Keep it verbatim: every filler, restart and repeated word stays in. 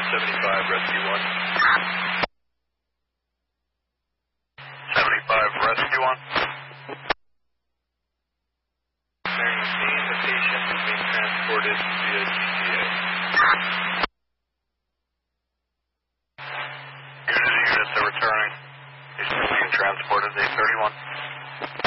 seventy-five, Rescue one. seventy-five, Rescue one. Marion Kane, the patient is being transported via G T A. Unity units are returning. He's being transported, eight thirty-one.